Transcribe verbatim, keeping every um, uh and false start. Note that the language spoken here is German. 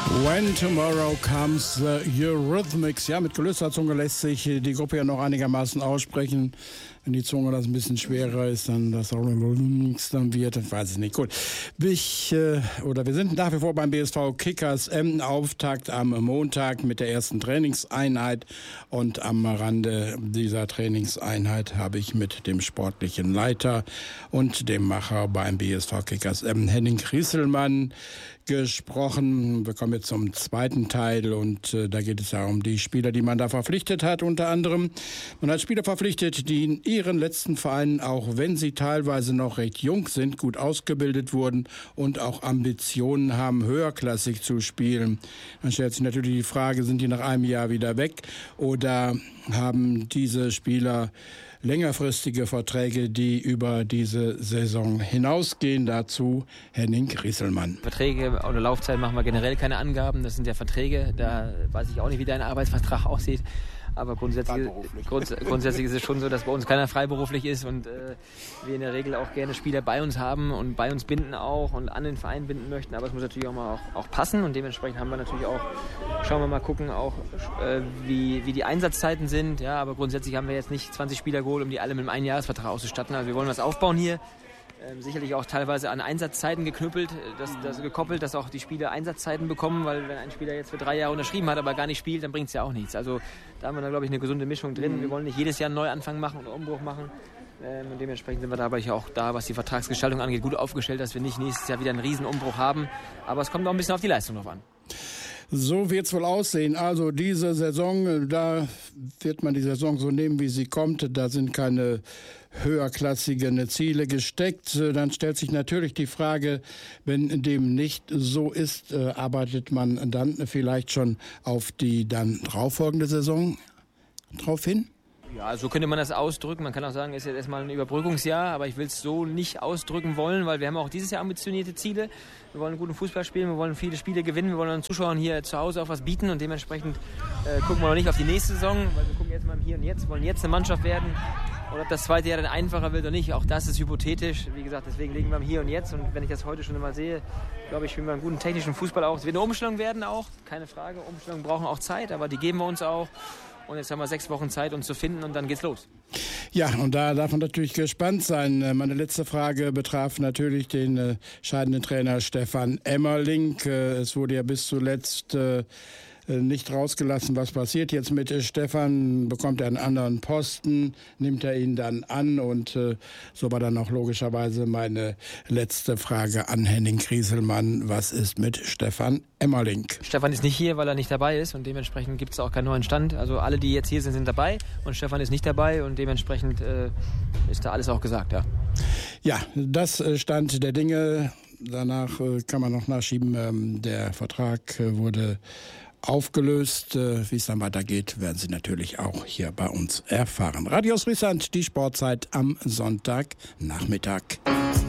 When Tomorrow Comes, the Eurythmics. Ja, mit gelöster Zunge lässt sich die Gruppe ja noch einigermaßen aussprechen. Wenn die Zunge das ein bisschen schwerer ist, dann das auch nichts dann wird, dann weiß ich nicht. Gut. Ich, äh, oder wir sind nach wie vor beim B S V Kickers Emden. Auftakt am Montag mit der ersten Trainingseinheit. Und am Rande dieser Trainingseinheit habe ich mit dem sportlichen Leiter und dem Macher beim B S V Kickers Emden, Henning Rieselmann, gesprochen. Wir kommen jetzt zum zweiten Teil und äh, da geht es ja um die Spieler, die man da verpflichtet hat. Unter anderem, man hat Spieler verpflichtet, die in ihren letzten Vereinen, auch wenn sie teilweise noch recht jung sind, gut ausgebildet wurden und auch Ambitionen haben, höherklassig zu spielen. Dann stellt sich natürlich die Frage, sind die nach einem Jahr wieder weg oder haben diese Spieler längerfristige Verträge, die über diese Saison hinausgehen. Dazu Henning Rieselmann. Verträge oder Laufzeit machen wir generell keine Angaben. Das sind ja Verträge. Da weiß ich auch nicht, wie dein Arbeitsvertrag aussieht. Aber grundsätzlich, grunds- grundsätzlich ist es schon so, dass bei uns keiner freiberuflich ist und äh, wir in der Regel auch gerne Spieler bei uns haben und bei uns binden auch und an den Verein binden möchten. Aber es muss natürlich auch mal auch, auch passen und dementsprechend haben wir natürlich auch, schauen wir mal gucken, auch äh, wie, wie die Einsatzzeiten sind. Ja, aber grundsätzlich haben wir jetzt nicht zwanzig Spieler geholt, um die alle mit einem Einjahresvertrag auszustatten. Also wir wollen was aufbauen hier. Ähm, sicherlich auch teilweise an Einsatzzeiten geknüppelt, das, das gekoppelt, dass auch die Spieler Einsatzzeiten bekommen, weil wenn ein Spieler jetzt für drei Jahre unterschrieben hat, aber gar nicht spielt, dann bringt es ja auch nichts. Also da haben wir da, glaube ich, eine gesunde Mischung drin. Wir wollen nicht jedes Jahr einen Neuanfang machen oder Umbruch machen. Ähm, und dementsprechend sind wir dabei auch da, was die Vertragsgestaltung angeht, gut aufgestellt, dass wir nicht nächstes Jahr wieder einen riesen Umbruch haben. Aber es kommt auch ein bisschen auf die Leistung drauf an. So wird es wohl aussehen. Also diese Saison, da wird man die Saison so nehmen, wie sie kommt. Da sind keine höherklassigen Ziele gesteckt. Dann stellt sich natürlich die Frage, wenn dem nicht so ist, arbeitet man dann vielleicht schon auf die dann darauffolgende Saison drauf hin? Ja, so könnte man das ausdrücken. Man kann auch sagen, es ist jetzt erstmal ein Überbrückungsjahr, aber ich will es so nicht ausdrücken wollen, weil wir haben auch dieses Jahr ambitionierte Ziele. Wir wollen guten Fußball spielen, wir wollen viele Spiele gewinnen, wir wollen den Zuschauern hier zu Hause auch was bieten und dementsprechend äh, gucken wir noch nicht auf die nächste Saison, weil wir gucken jetzt mal im Hier und Jetzt, wir wollen jetzt eine Mannschaft werden. Und ob das zweite Jahr dann einfacher wird oder nicht, auch das ist hypothetisch. Wie gesagt, deswegen legen wir am Hier und Jetzt. Und wenn ich das heute schon mal sehe, glaube ich, spielen wir einen guten technischen Fußball auch. Es wird eine Umstellung werden auch, keine Frage. Umstellungen brauchen auch Zeit, aber die geben wir uns auch. Und jetzt haben wir sechs Wochen Zeit, uns zu finden und dann geht's los. Ja, und da darf man natürlich gespannt sein. Meine letzte Frage betraf natürlich den äh, scheidenden Trainer Stefan Emmerling. Äh, es wurde ja bis zuletzt äh, nicht rausgelassen, was passiert jetzt mit Stefan. Bekommt er einen anderen Posten, nimmt er ihn dann an und äh, so war dann auch logischerweise meine letzte Frage an Henning Rieselmann. Was ist mit Stefan Emmerling? Stefan ist nicht hier, weil er nicht dabei ist und dementsprechend gibt es auch keinen neuen Stand. Also alle, die jetzt hier sind, sind dabei und Stefan ist nicht dabei und dementsprechend äh, ist da alles auch gesagt, ja. Ja, das äh, Stand der Dinge. Danach äh, kann man noch nachschieben. Ähm, der Vertrag äh, wurde aufgelöst. Wie es dann weitergeht, werden Sie natürlich auch hier bei uns erfahren. Radio Friesland, die Sportzeit am Sonntagnachmittag.